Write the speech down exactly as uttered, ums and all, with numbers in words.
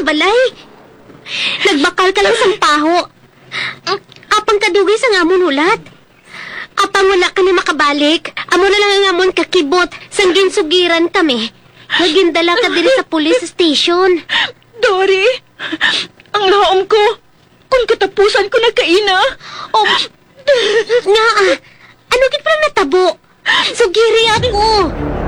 balay. Nagbakal ka lang sa paho. Apang kadugay sa ngamon hulat. Apang wala ka ni makabalik. Amo na lang ang ngamon kakibot. Sanggin sugiran kami. Nagindala ka din sa police station. Dory, ang laom ko. Kung katapusan ko na kaina. Oh, nga ah. Ano gid pa natabo? Sugiri ako.